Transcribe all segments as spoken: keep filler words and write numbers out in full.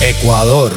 Ecuador.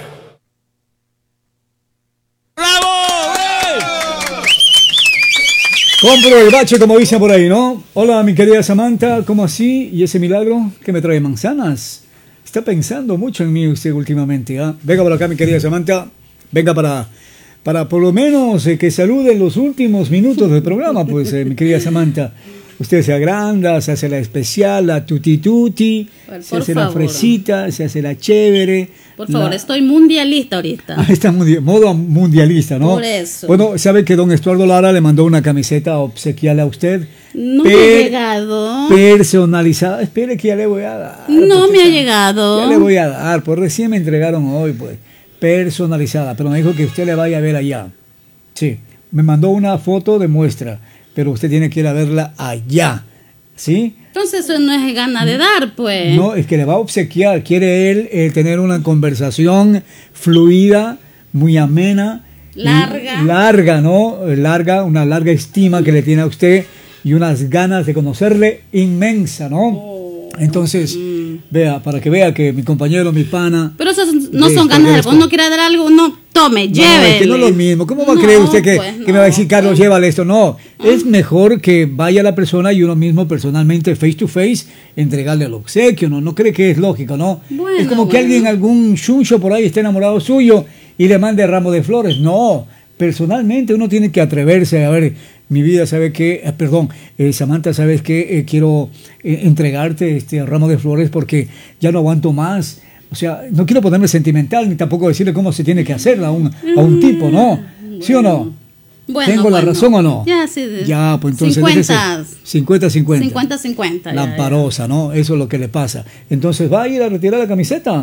Compro el bache, como dicen por ahí, ¿no? Hola, mi querida Samantha, ¿cómo así? ¿Y ese milagro que me trae manzanas? Está pensando mucho en mí usted últimamente, ¿ah? ¿eh? Venga por acá, mi querida Samantha. Venga para, para por lo menos eh, que salude en los últimos minutos del programa, pues, eh, mi querida Samantha. Usted se agranda, se hace la especial, la tuti tuti, por se hace favor. La fresita, se hace la chévere. Por favor, la... estoy mundialista ahorita. Ah, está mundi modo mundialista, ¿no? Por eso. Bueno, sabe que don Estuardo Lara le mandó una camiseta obsequial a usted. No me ha llegado. Personalizada. Espere que ya le voy a dar. No me ha llegado. Ya le voy a dar, pues recién me entregaron hoy, pues. Personalizada, pero me dijo que usted le vaya a ver allá. Sí, me mandó una foto de muestra, pero usted tiene que ir a verla allá, ¿sí? Entonces eso no es gana de dar, pues. No, es que le va a obsequiar. Quiere él eh, tener una conversación fluida, muy amena. Larga. Larga, ¿no? Larga, una larga estima que le tiene a usted y unas ganas de conocerle inmensa, ¿no? Oh. Entonces, mm. vea, para que vea que mi compañero, mi pana... Pero esas no son ganas de algo. Uno quiere dar algo, uno tome, no, llévele. Es que no es lo mismo. ¿Cómo va a creer usted que, pues, no, que me va a decir, Carlos, pues. llévale esto? No, ah. es mejor que vaya la persona y uno mismo personalmente, face to face, entregarle el obsequio, ¿no? ¿No cree que es lógico, no? Bueno, es como bueno. que alguien, algún chuncho por ahí esté enamorado suyo y le mande ramo de flores. No, personalmente uno tiene que atreverse a ver... Mi vida, ¿sabe qué? Eh, perdón, eh, Samantha, ¿sabes qué? Eh, quiero eh, entregarte este ramo de flores porque ya no aguanto más. O sea, no quiero ponerme sentimental ni tampoco decirle cómo se tiene que hacer a un, a un tipo, ¿no? ¿Sí o no? Bueno, ¿Tengo bueno. la razón o no? Ya, sí. Ya, pues entonces... cincuenta. cincuenta cincuenta. cincuenta cincuenta. Lamparosa, ¿no? Eso es lo que le pasa. Entonces, ¿va a ir a retirar la camiseta?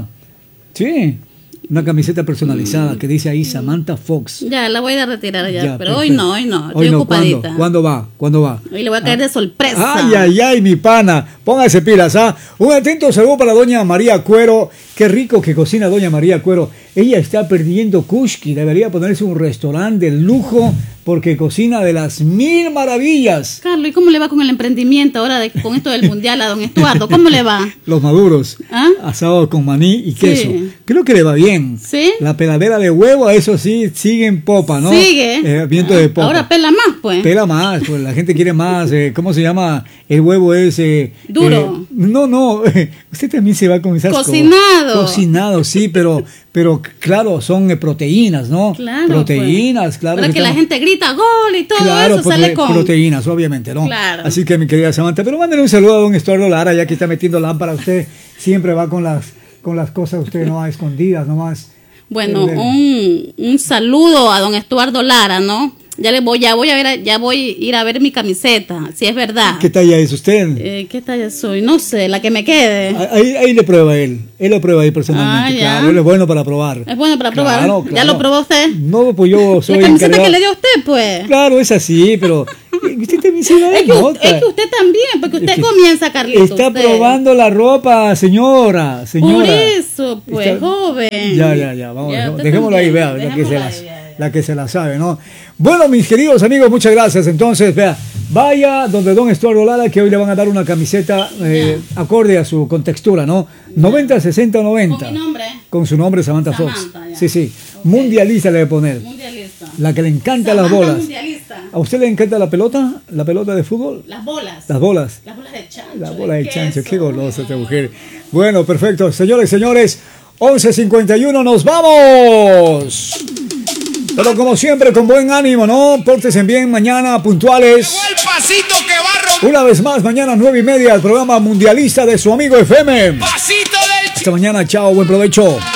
Sí. Una camiseta personalizada que dice ahí Samantha Fox. Ya, la voy a retirar ya, ya pero perfecto. hoy no, hoy no, estoy hoy no, ocupadita. ¿cuándo? ¿Cuándo va? ¿Cuándo va? Hoy le voy a caer ah. de sorpresa. Ay, ay, ay, mi pana, póngase pilas, ¿ah? Un atento saludo para doña María Cuero. Qué rico que cocina doña María Cuero. Ella está perdiendo Kushki, debería ponerse un restaurante de lujo porque cocina de las mil maravillas. Carlos, ¿y cómo le va con el emprendimiento ahora de, con esto del mundial a don Estuardo? ¿Cómo le va? Los maduros, ¿Ah? asados con maní y queso. Sí. Creo que le va bien. ¿Sí? La peladera de huevo, eso sí, sigue en popa, ¿no? Sigue. Eh, viento de popa. Ahora pela más, pues. Pela más, pues la gente quiere más. Eh, ¿Cómo se llama? El huevo ese. Duro. Eh, no, no. Usted también se va con esas cosas. Cocinado. Cocinado, sí, pero, pero claro, son eh, proteínas, ¿no? Claro. Proteínas, pues. claro. Para que, que la gente grita gol y todo claro, eso pues, sale con. Proteínas, obviamente, ¿no? Claro. Así que mi querida Samantha, pero mándale un saludo a don Estuardo Lara, ya que está metiendo lámpara. Usted siempre va con las, con las cosas, usted no va escondidas, nomás. Bueno, un, un saludo a don Estuardo Lara, ¿no? Ya le voy, ya voy a ver, ya voy a ir a ver mi camiseta, si es verdad. ¿Qué talla es usted? Eh, ¿Qué talla soy? No sé, la que me quede. Ahí, ahí le prueba él, él lo prueba ahí personalmente, ah, claro, él es bueno para probar. Es bueno para probar. Claro, claro. ¿Ya lo probó usted? No, pues yo soy la camiseta encargado. que le dio usted, pues. Claro, es así, pero usted también se da es, que, nota. es que usted también, porque usted es que comienza, Carlitos. Está usted. probando la ropa, señora, señora. Por eso, pues, está... joven. Ya, ya, ya, vamos, ya, dejémoslo ahí, vea, la que, se ahí, las, ya, ya. la que se la sabe, ¿no? Bueno, mis queridos amigos, muchas gracias. Entonces, vea, vaya donde don Estuardo Lara, que hoy le van a dar una camiseta eh, acorde a su contextura, ¿no? noventa, sesenta, noventa. ¿Con mi nombre? Con su nombre, Samantha, Samantha Fox. Ya. Sí, sí. Okay. Mundialista le voy a poner. Mundialista. La que le encanta Samantha las bolas. Mundialista. ¿A usted le encanta la pelota? ¿La pelota de fútbol? Las bolas. Las bolas. Las bolas de chancho. La bola de, de chancho. queso. Qué golosa esta mujer. Bueno, perfecto. Señores, señores, once cincuenta y uno, nos vamos. Pero como siempre, con buen ánimo, ¿no? Pórtense bien mañana, puntuales. El pasito que va Una vez más, mañana nueve y media, el programa mundialista de su amigo F M. Pasito del... Hasta mañana, chao, buen provecho.